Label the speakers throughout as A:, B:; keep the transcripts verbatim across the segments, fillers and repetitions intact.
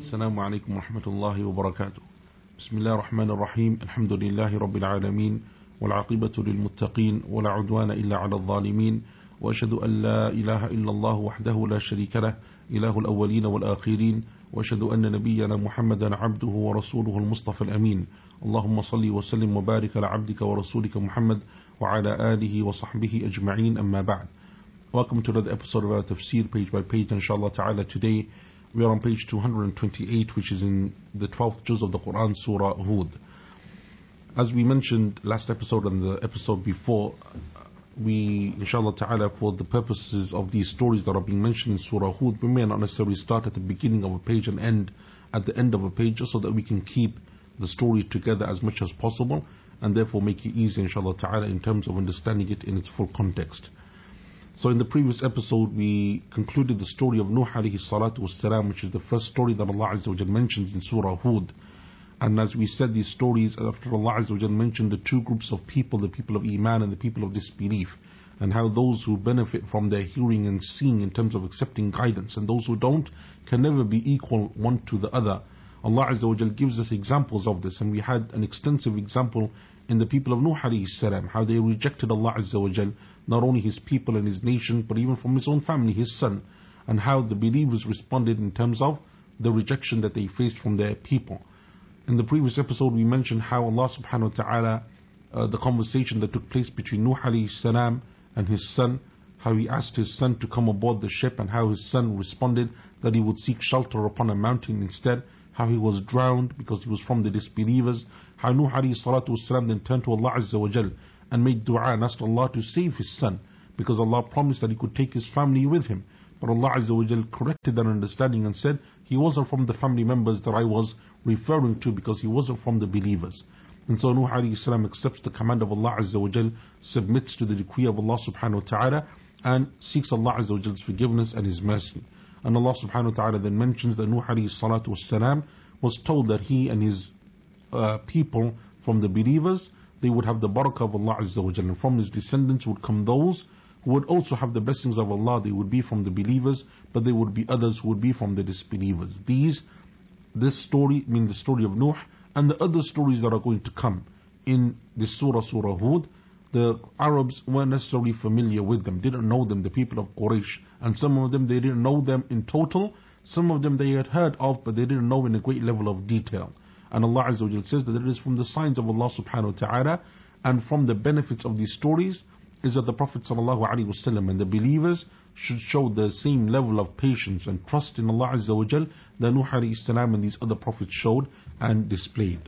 A: السلام عليكم ورحمة الله وبركاته. بسم الله الرحمن الرحيم. الحمد لله رب العالمين، والعاقبة للمتقين، ولا عدوان إلا على الظالمين، وأشهد أن لا إله إلا الله وحده لا شريك له، إله الأولين والآخرين، وأشهد أن نبينا محمدا عبده ورسوله المصطفى الأمين. اللهم صل وسلم وبارك على عبدك ورسولك محمد وعلى آله وصحبه أجمعين. أما بعد. Welcome to another episode of our tafsir, page by page, inshallah ta'ala. Today we are on page two hundred twenty-eight, which is in the twelfth juz of the Quran, Surah Hud. As we mentioned last episode and the episode before, we, inshallah ta'ala, for the purposes of these stories that are being mentioned in Surah Hud, we may not necessarily start at the beginning of a page and end at the end of a page, just so that we can keep the story together as much as possible, and therefore make it easy, inshallah ta'ala, in terms of understanding it in its full context. So in the previous episode we concluded the story of Nuh alayhi salatu wassalam, which is the first story that Allah Azza wa Jal mentions in Surah Hud. And as we said, these stories, after Allah Azza wa Jal mentioned the two groups of people, the people of Iman and the people of disbelief, and how those who benefit from their hearing and seeing in terms of accepting guidance, and those who don't can never be equal one to the other. Allah Azza wa Jal gives us examples of this, and we had an extensive example in the people of Nuh alayhi salam, how they rejected Allah Azza wa Jal, not only his people and his nation, but even from his own family, his son, and how the believers responded in terms of the rejection that they faced from their people. In the previous episode we mentioned how Allah subhanahu wa ta'ala, uh, the conversation that took place between Nuh alayhi salam and his son, how he asked his son to come aboard the ship, and how his son responded that he would seek shelter upon a mountain instead, how he was drowned because he was from the disbelievers, how Nuh alayhi salatu wasalam then turned to Allah Azza wa Jal and made dua and asked Allah to save his son, because Allah promised that he could take his family with him. But Allah Azza wa Jal corrected that understanding and said he wasn't from the family members that I was referring to, because he wasn't from the believers. And so Nuh alayhi salam accepts the command of Allah Azza wa Jal, submits to the decree of Allah subhanahu wa ta'ala, and seeks Allah Azza wa Jal's forgiveness and his mercy. And Allah subhanahu wa ta'ala then mentions that Nuh alayhi salatu wassalam was told that he and his uh, people from the believers, they would have the barakah of Allah Azza wa Jal, and from his descendants would come those who would also have the blessings of Allah. They would be from the believers, but there would be others who would be from the disbelievers. These, this story, mean the story of Nuh, and the other stories that are going to come in this surah, Surah Hud. The Arabs weren't necessarily familiar with them, didn't know them, the people of Quraysh, and some of them they didn't know them in total, some of them they had heard of, but they didn't know in a great level of detail. And Allah Azza wa Jal says that it is from the signs of Allah subhanahu wa ta'ala, and from the benefits of these stories is that the Prophet sallallahu alaihi wasallam and the believers should show the same level of patience and trust in Allah Azza wa Jal that Nuh alayhi salam and these other prophets showed and displayed.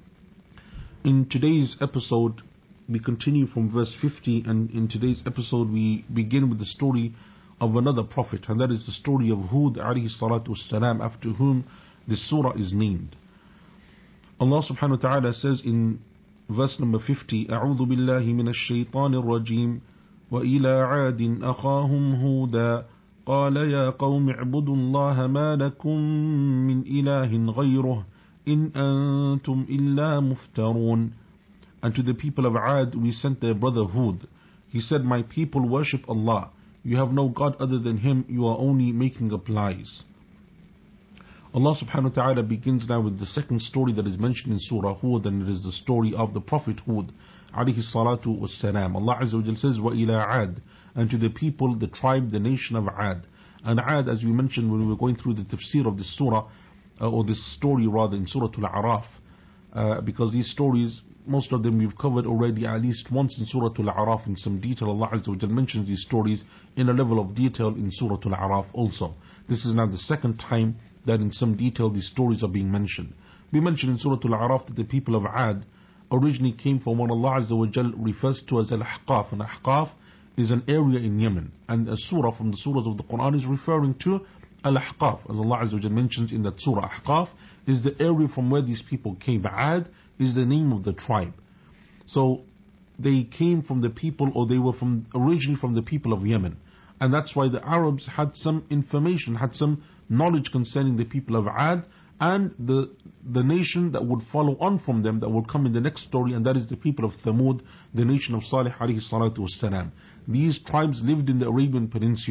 A: In today's episode we continue from verse fifty, and in today's episode we begin with the story of another prophet, and that is the story of Hud alayhi salatu wassalam, after whom this surah is named. Allah subhanahu wa ta'ala says in verse number fifty, أعوذ بالله من الشيطان الرجيم وإلى عاد أخاهم هودا قال يا قوم اعبدوا الله ما لكم من إله غيره إن أنتم إلا مفترون. And to the people of Ad we sent their brother Hud. He said, my people worship Allah. You have no God other than Him. You are only making up lies. Allah subhanahu wa ta'ala begins now with the second story that is mentioned in Surah Hud, and it is the story of the Prophet Hud alayhi salatu wassalam. Allah Azza wa Jal says, وَإِلَىٰ عَادٍ, and to the people, the tribe, the nation of Ad. And Ad, as we mentioned when we were going through the tafsir of this surah, uh, or this story rather, in Surah Al-A'raf, uh, because these stories, most of them we've covered already at least once in Surah Al-A'raf in some detail. Allah Azza wa Jal mentions these stories in a level of detail in Surah Al-A'raf also. This is now the second time that in some detail these stories are being mentioned. We mentioned in Surah Al-A'raf that the people of Ad originally came from what Allah Azza wa Jal refers to as Al-Ahqaf. And Ahqaf is an area in Yemen, and a surah from the surahs of the Quran is referring to Al-Ahqaf, as Allah Azza wa Jal mentions in that surah. Ahqaf is the area from where these people came. Ad is the name of the tribe. So they came from the people, or they were from originally from the people of Yemen, and that's why the Arabs had some information, had some knowledge concerning the people of Ad and the the nation that would follow on from them, that would come in the next story, and that is the people of Thamud, the nation of Salih alayhi salatu wassalam. These tribes lived in the Arabian Peninsula,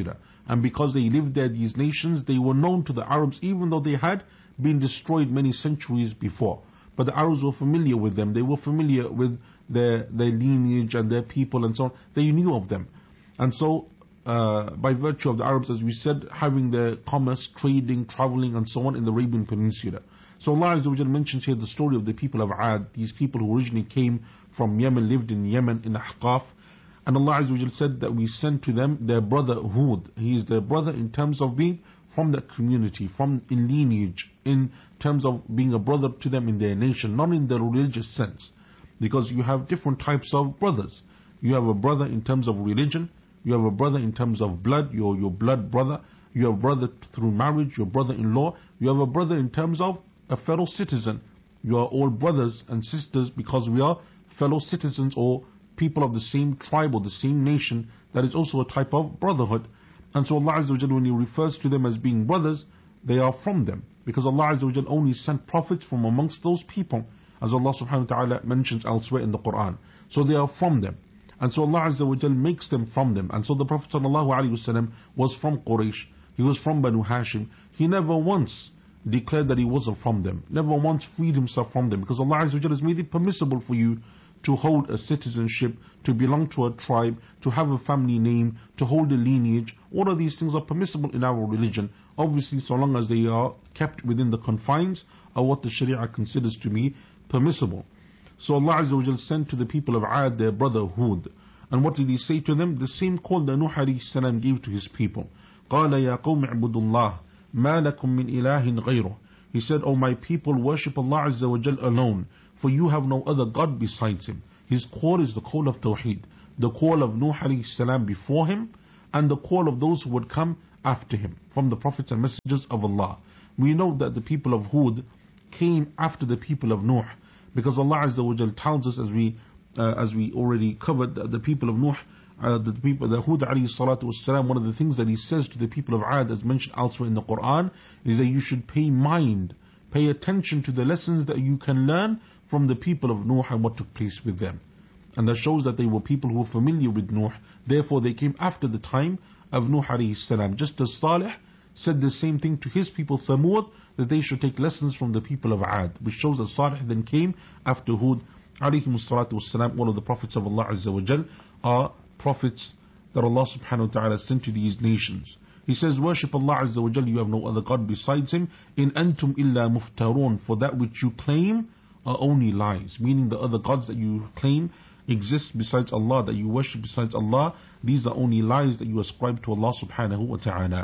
A: And because they lived there, these nations, they were known to the Arabs even though they had been destroyed many centuries before. But the Arabs were familiar with them. They were familiar with their, their lineage and their people and so on. They knew of them. And so, uh, by virtue of the Arabs, as we said, having their commerce, trading, traveling and so on in the Arabian Peninsula. So Allah Azza wa Jal mentions here the story of the people of Ad, these people who originally came from Yemen, lived in Yemen, in Ahqaf. And Allah Azza wa Jal said that we sent to them their brother Hud. He is their brother in terms of being from that community, from in lineage, in terms of being a brother to them in their nation, not in the religious sense. Because you have different types of brothers. You have a brother in terms of religion, you have a brother in terms of blood, your, your blood brother, you have a brother through marriage, your brother-in-law, you have a brother in terms of a fellow citizen. You are all brothers and sisters because we are fellow citizens or people of the same tribe or the same nation. That is also a type of brotherhood. And so Allah Azza wa Jal, when He refers to them as being brothers, they are from them. Because Allah Azza wa Jal only sent prophets from amongst those people, as Allah subhanahu wa ta'ala mentions elsewhere in the Quran. So they are from them. And so Allah Azza wa Jal makes them from them. And so the Prophet sallallahu alaihi wasallam was from Quraysh. He was from Banu Hashim. He never once declared that he wasn't from them. Never once freed himself from them. Because Allah Azza wa Jal has made it permissible for you to hold a citizenship, to belong to a tribe, to have a family name, to hold a lineage. All of these things are permissible in our religion. Obviously, so long as they are kept within the confines of what the Sharia considers to be permissible. So Allah Azza wa Jal sent to the people of Ad their brother Hud. And what did He say to them? The same call that Nuh alayhi salam gave to his people. قَالَ يَا قَوْمِ اعْبُدُوا اللَّهِ مَا لَكُم مِّنْ إِلَهٍ غَيْرُهُ. He said, O my people, worship Allah Azza wa Jal alone, for you have no other God besides Him. His call is the call of Tawheed, the call of Nuh alayhi salam before him, and the call of those who would come after him, from the prophets and messengers of Allah. We know that the people of Hud came after the people of Nuh, because Allah Azza wa Jal tells us, as we uh, as we already covered, that the people of Nuh, uh, the people, the Hud alayhi salatu wassalam, one of the things that he says to the people of Ad, as mentioned elsewhere in the Quran, is that you should pay mind, pay attention to the lessons that you can learn from the people of Nuh and what took place with them. And that shows that they were people who were familiar with Nuh, therefore they came after the time of Nuh alayhi salam. Just as Salih said the same thing to his people Thamud, that they should take lessons from the people of Ad, which shows that Salih then came after Hud alayhi salatu wassalam. One of the prophets of Allah Azza wa Jal are prophets that Allah subhanahu wa ta'ala sent to these nations. He says, worship Allah Azza wa Jal, you have no other God besides Him. In antum illa muftarun, for that which you claim are only lies. Meaning the other gods that you claim exist besides Allah, that you worship besides Allah, these are only lies that you ascribe to Allah subhanahu wa ta'ala.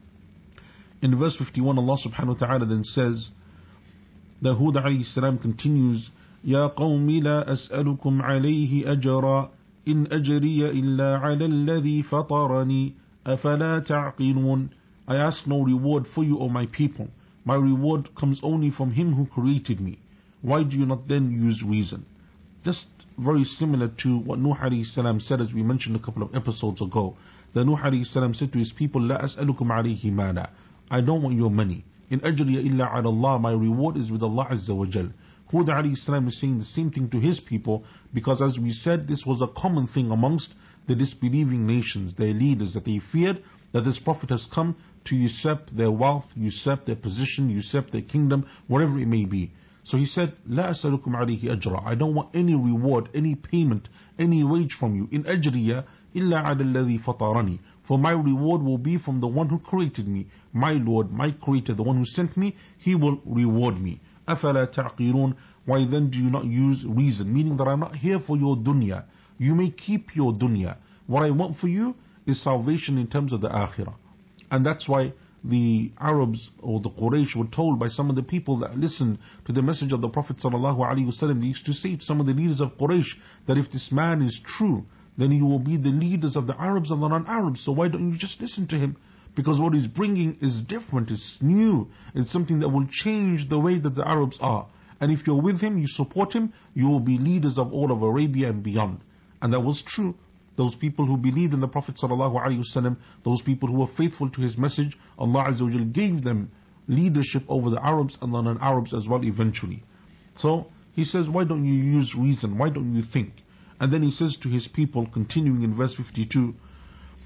A: In verse fifty-one, Allah subhanahu wa ta'ala then says, the Hud alayhi salam continues, Ya qawmi la as'alukum alayhi ajra, in ajriya illa ala alladhi fatarani, afala ta'qilun. I ask no reward for you, O my people. My reward comes only from Him who created me. Why do you not then use reason? Just very similar to what Nuh alayhi salam said, as we mentioned a couple of episodes ago. That Nuh alayhi salam said to his people, La as'alukum alayhi mala. I don't want your money. In ajriya illa ala Allah, my reward is with Allah Azza wa Jal. Hud alayhi salam is saying the same thing to his people, because as we said, this was a common thing amongst the disbelieving nations, their leaders, that they feared that this prophet has come to usurp their wealth, usurp their position, usurp their kingdom, whatever it may be. So he said, La asalukum alayhi ajra. I don't want any reward, any payment, any wage from you. In ajriya illa ala alladhi fatarani. For my reward will be from the one who created me. My Lord, my Creator, the one who sent me, He will reward me. أَفَلَا تَعْقِلُونَ. Why then do you not use reason? Meaning that I'm not here for your dunya. You may keep your dunya. What I want for you is salvation in terms of the akhirah. And that's why the Arabs or the Quraysh were told by some of the people that listened to the message of the Prophet sallallahu alaihi wasallam. They used to say to some of the leaders of Quraysh that if this man is true, then he will be the leaders of the Arabs and the non-Arabs. So why don't you just listen to him? Because what he's bringing is different, it's new, it's something that will change the way that the Arabs are. And if you're with him, you support him, you will be leaders of all of Arabia and beyond. And that was true. Those people who believed in the Prophet ﷺ, those people who were faithful to his message, Allah Azza wa Jal gave them leadership over the Arabs and the non-Arabs as well eventually. So he says, why don't you use reason? Why don't you think? And then he says to his people, continuing in verse fifty-two,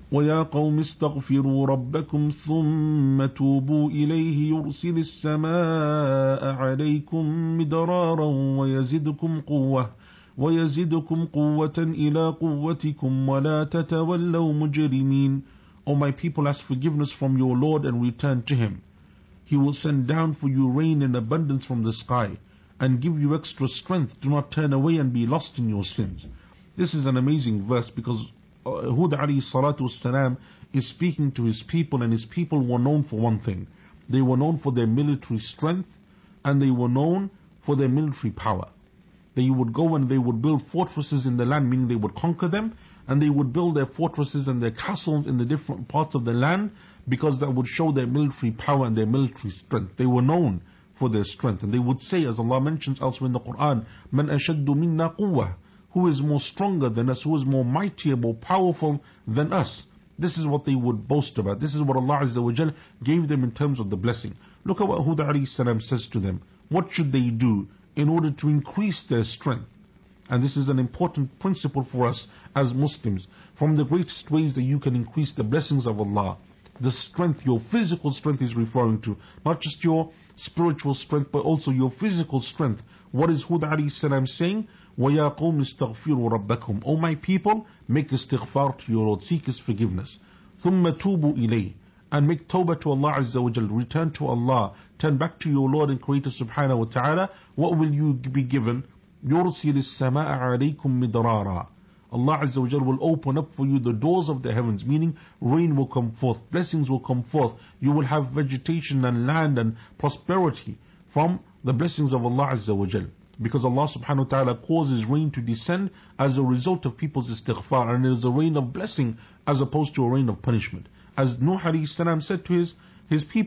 A: وَيَا قَوْمِ اسْتَغْفِرُوا رَبَّكُمْ ثُمَّ تُوبُوا إِلَيْهِ يُرْسِلِ السَّمَاءَ عَلَيْكُمْ مِدْرَارًا وَيَزِدْكُمْ قُوَّةً وَيَزِدْكُمْ قُوَّةً إِلَى قُوَّتِكُمْ وَلَا تَتَوَلَّوْا مُجْرِمِينَ. O my people, ask forgiveness from your Lord and return to Him. He will send down for you rain in abundance from the sky and give you extra strength. Do not turn away and be lost in your sins. This is an amazing verse because Hud alayhi salatu wassalam is speaking to his people, and his people were known for one thing. They were known for their military strength, and they were known for their military power. They would go and they would build fortresses in the land, meaning they would conquer them, and they would build their fortresses and their castles in the different parts of the land, because that would show their military power and their military strength. They were known for their strength, and they would say, as Allah mentions elsewhere in the Quran, "Man ashaddu minna quwwah," who is more stronger than us, who is more mighty, more powerful than us. This is what they would boast about. This is what Allah Azza wa Jal gave them in terms of the blessing. Look at what Hud alayhi salam says to them. What should they do in order to increase their strength? And this is an important principle for us as Muslims. From the greatest ways that you can increase the blessings of Allah, the strength, your physical strength is referring to, not just your spiritual strength, but also your physical strength. What is Hud alayhi salam saying? وَيَا قَوْمِ اسْتَغْفِرُوا رَبَّكُمْ. O my people, make istighfar to your Lord, seek His forgiveness. ثُمَّ تُوبُوا إِلَيْهِ, and make tawbah to Allah Azza wa Jal, return to Allah, turn back to your Lord and Creator subhanahu wa ta'ala. What will you be given? يُرْسِلِ السَّمَاءَ عَلَيْكُمْ مِدْرَارًا. Allah Azza wa Jal will open up for you the doors of the heavens, meaning rain will come forth, blessings will come forth, you will have vegetation and land and prosperity from the blessings of Allah Azza wa Jal. Because Allah subhanahu wa ta'ala causes rain to descend as a result of people's istighfar, and it is a rain of blessing as opposed to a rain of punishment. As Nuh alayhi salam said to his, his people,